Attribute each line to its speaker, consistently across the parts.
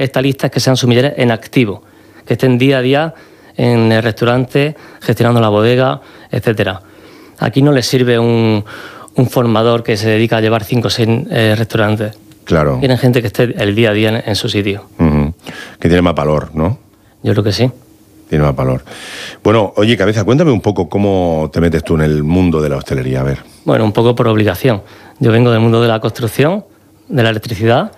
Speaker 1: esta lista es que sean sumilleres en activo, que estén día a día en el restaurante, gestionando la bodega, etcétera. Aquí no les sirve un formador que se dedica a llevar 5 o 6 restaurantes.
Speaker 2: Claro.
Speaker 1: Tienen gente que esté el día a día en su sitio.
Speaker 2: Que tiene más valor, ¿no?
Speaker 1: Yo creo que sí.
Speaker 2: Tiene más valor. Bueno, oye, Cabeza, cuéntame un poco cómo te metes tú en el mundo de la hostelería, a ver.
Speaker 1: Bueno, un poco por obligación. Yo vengo del mundo de la construcción, de la electricidad,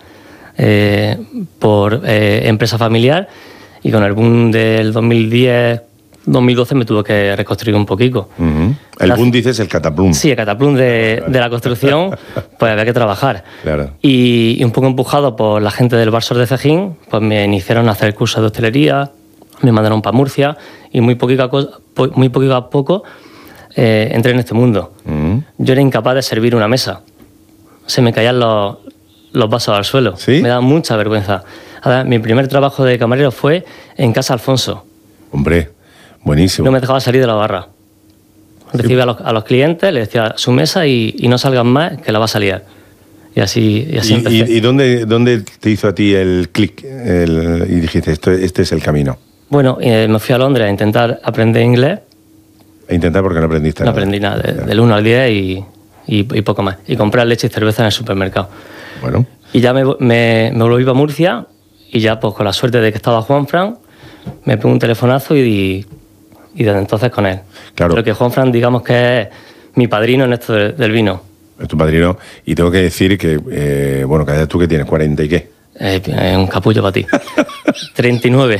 Speaker 1: por empresa familiar, y con el boom del 2010, 2012 me tuve que reconstruir un poquito.
Speaker 2: El boom, dices, el cataplum.
Speaker 1: Sí, el cataplum de la construcción, pues había que trabajar.
Speaker 2: Claro.
Speaker 1: Y un poco empujado por la gente del Bar Sol de Cejín, pues me iniciaron a hacer cursos de hostelería, me mandaron para Murcia, y muy poquito a poco entré en este mundo. Yo era incapaz de servir una mesa. Se me caían los vasos al suelo.
Speaker 2: ¿Sí?
Speaker 1: Me daba mucha vergüenza. Ahora, mi primer trabajo de camarero fue en Casa Alfonso.
Speaker 2: Hombre, buenísimo.
Speaker 1: No me dejaba salir de la barra. Recibía a los clientes, les decía su mesa y no salgan más, que la va a salir. Y así empecé.
Speaker 2: ¿Y dónde te hizo a ti el clic y dijiste, este es el camino?
Speaker 1: Bueno, me fui a Londres a intentar aprender inglés.
Speaker 2: A intentar porque no aprendiste
Speaker 1: No
Speaker 2: nada.
Speaker 1: aprendí nada, del 1 al 10 y poco más. Y comprar leche y cerveza en el supermercado.
Speaker 2: Bueno.
Speaker 1: Y ya me volví para Murcia, y ya pues con la suerte de que estaba Juanfran, me pegó un telefonazo y desde entonces con él.
Speaker 2: Claro.
Speaker 1: Pero que Juanfran, digamos que es mi padrino en esto del vino.
Speaker 2: Es tu padrino. Y tengo que decir que, bueno, cada vez tú que tienes 40 y qué.
Speaker 1: Un capullo para ti. 39.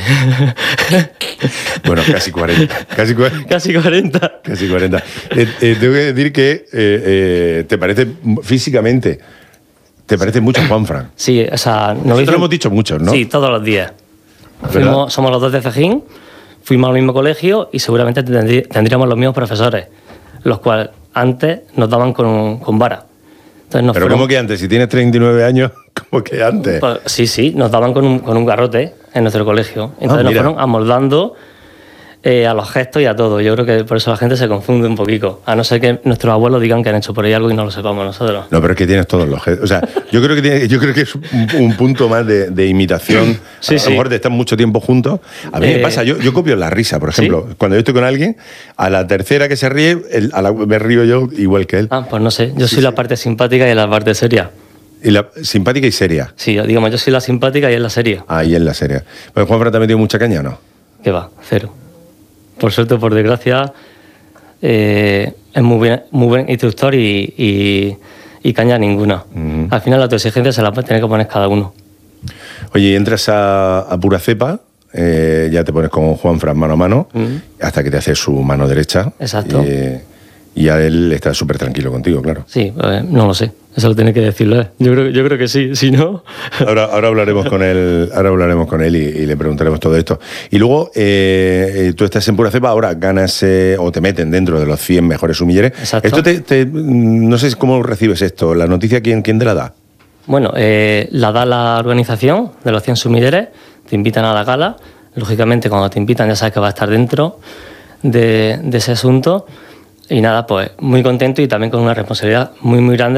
Speaker 2: Bueno, casi 40. Casi 40.
Speaker 1: Casi 40.
Speaker 2: Casi 40. Tengo que decir que te parece físicamente, te parece mucho Juanfran.
Speaker 1: Sí, o sea...
Speaker 2: Nosotros lo hemos dicho muchos, ¿no?
Speaker 1: Sí, todos los días.
Speaker 2: ¿Verdad?
Speaker 1: Somos los dos de Cejín, fuimos al mismo colegio y seguramente tendríamos los mismos profesores, los cuales antes nos daban con vara. Entonces
Speaker 2: Pero ¿cómo que antes? Si tienes 39 años, ¿cómo que antes?
Speaker 1: Pues, sí, nos daban con un garrote en nuestro colegio. Entonces nos
Speaker 2: mira.
Speaker 1: fueron amoldando a los gestos y a todo. Yo creo que por eso la gente se confunde un poquito. A no ser que nuestros abuelos digan que han hecho por ahí algo y no lo sepamos nosotros.
Speaker 2: No, pero es que tienes todos los gestos. O sea, yo creo que es un punto más de imitación.
Speaker 1: Sí,
Speaker 2: a lo mejor de estar mucho tiempo juntos. A mí me pasa, yo copio la risa, por ejemplo. ¿Sí? Cuando yo estoy con alguien, a la tercera que se ríe, me río yo igual que él.
Speaker 1: Pues no sé. Yo soy la parte simpática y la parte seria.
Speaker 2: ¿Y la simpática y seria?
Speaker 1: Sí, digamos, yo soy la simpática y él la seria.
Speaker 2: Y él la seria. Pues Juanfran te ha metido mucha caña, ¿no?
Speaker 1: ¿Qué va? Cero. Por suerte o por desgracia, es muy buen instructor y caña ninguna. Al final la autoexigencia se la puede tener que poner cada uno.
Speaker 2: Oye, y entras a pura cepa, ya te pones con Juanfran mano a mano, hasta que te hace su mano derecha.
Speaker 1: Exacto.
Speaker 2: Y a él está súper tranquilo contigo, claro.
Speaker 1: Sí, no lo sé. Eso lo tiene que decirlo él. Yo creo que sí, si no...
Speaker 2: Ahora hablaremos con él y le preguntaremos todo esto. Y luego, tú estás en pura cepa, ahora ganas o te meten dentro de los 100 mejores sumilleres.
Speaker 1: Exacto.
Speaker 2: Esto no sé cómo recibes esto. ¿La noticia quién te la da?
Speaker 1: Bueno, la da la organización de los 100 sumilleres, te invitan a la gala. Lógicamente, cuando te invitan ya sabes que vas a estar dentro de ese asunto. Y nada, pues muy contento y también con una responsabilidad muy, muy grande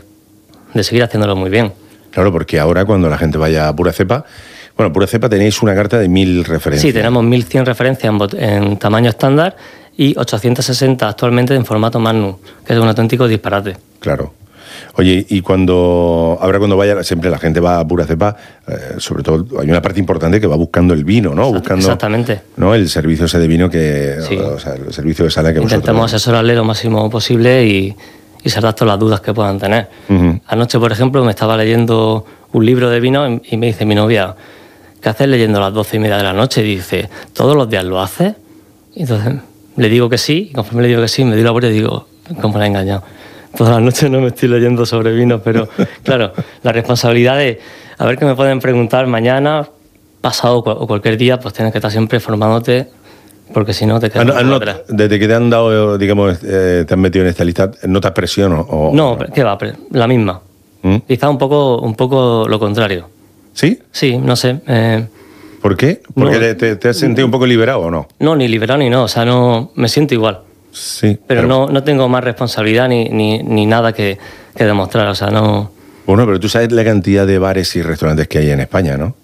Speaker 1: de seguir haciéndolo muy bien.
Speaker 2: Claro, porque ahora cuando la gente vaya a pura cepa... Bueno, pura cepa tenéis una carta de 1000 referencias.
Speaker 1: Sí, tenemos 1100 referencias en tamaño estándar y 860 actualmente en formato Magnum, que es un auténtico disparate.
Speaker 2: Claro. Oye, y ahora cuando vaya, siempre la gente va a pura cepa, sobre todo hay una parte importante que va buscando el vino, ¿no? Buscando,
Speaker 1: exactamente.
Speaker 2: ¿no? El servicio ese de vino
Speaker 1: sí.
Speaker 2: O sea, el servicio de sala que
Speaker 1: intentamos
Speaker 2: vosotros...
Speaker 1: asesorarle lo máximo posible y saltar todas las dudas que puedan tener. Anoche, por ejemplo, me estaba leyendo un libro de vino y me dice mi novia, ¿qué haces leyendo a las 12:30 de la noche? Y dice, ¿todos los días lo haces? Y entonces le digo que sí, y conforme le digo que sí, me doy la vuelta y digo, ¿cómo la he engañado? Todas las noches no me estoy leyendo sobre vino, pero claro, la responsabilidad de a ver qué me pueden preguntar mañana, pasado o cualquier día, pues tienes que estar siempre formándote, porque si no te quedas atrás.
Speaker 2: Desde que te han dado, digamos, te han metido en esta lista, ¿notas presión o
Speaker 1: no, ¿qué va? La misma. Quizá un poco lo contrario.
Speaker 2: ¿Sí?
Speaker 1: Sí, no sé.
Speaker 2: ¿Por qué? ¿Porque te has sentido un poco liberado o no?
Speaker 1: No, ni liberado ni no, o sea, no me siento igual.
Speaker 2: Sí.
Speaker 1: Pero no tengo más responsabilidad ni nada que demostrar, o sea, no...
Speaker 2: Bueno, pero tú sabes la cantidad de bares y restaurantes que hay en España, ¿no?